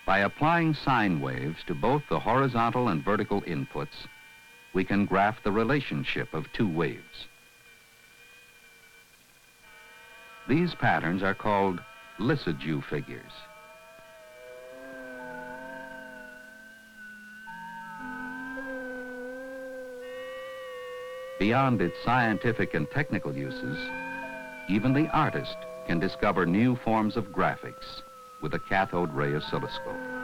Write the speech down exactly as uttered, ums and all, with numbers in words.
By applying sine waves to both the horizontal and vertical inputs, we can graph the relationship of two waves. These patterns are called Lissajous figures. Beyond its scientific and technical uses, even the artist can discover new forms of graphics with a cathode ray oscilloscope.